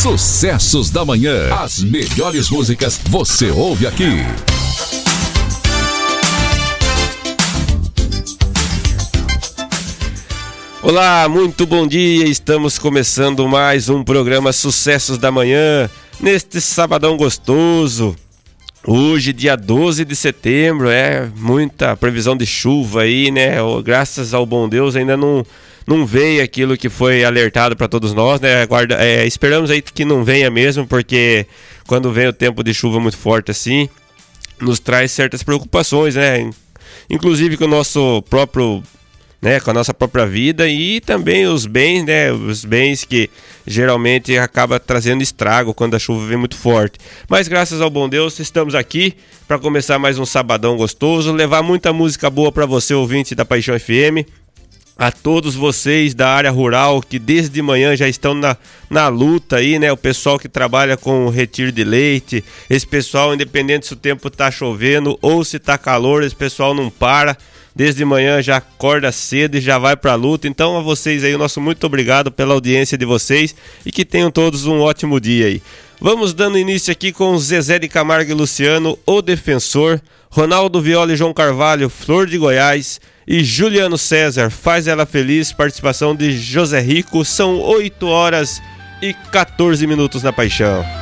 Sucessos da Manhã. As melhores músicas você ouve aqui. Olá, muito bom dia. Estamos começando mais um programa Sucessos da Manhã, neste sabadão gostoso. Hoje, dia 12 de setembro, muita previsão de chuva aí, né? Graças ao bom Deus ainda não veio aquilo que foi alertado para todos nós, né? Esperamos aí que não venha mesmo, porque quando vem o tempo de chuva muito forte assim, nos traz certas preocupações, né? Inclusive com o nosso próprio, né, com a nossa própria vida e também os bens, né, os bens que geralmente acaba trazendo estrago quando a chuva vem muito forte. Mas graças ao bom Deus estamos aqui para começar mais um sabadão gostoso, levar muita música boa para você, ouvinte da Paixão FM, a todos vocês da área rural que desde manhã já estão na luta aí, né? O pessoal que trabalha com retiro de leite, esse pessoal, independente se o tempo tá chovendo ou se tá calor, esse pessoal não para. Desde manhã já acorda cedo e já vai pra luta. Então a vocês aí, o nosso muito obrigado pela audiência de vocês e que tenham todos um ótimo dia aí. Vamos dando início aqui com Zezé de Camargo e Luciano, O Defensor, Ronaldo Viola e João Carvalho, Flor de Goiás e Juliano César, Faz Ela Feliz, participação de José Rico. São 8 horas e 14 minutos na Paixão.